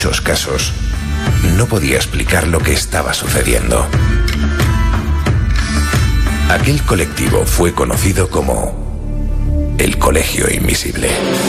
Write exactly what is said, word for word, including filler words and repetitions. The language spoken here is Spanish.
muchos casos, no podía explicar lo que estaba sucediendo. Aquel colectivo fue conocido como el Colegio Invisible.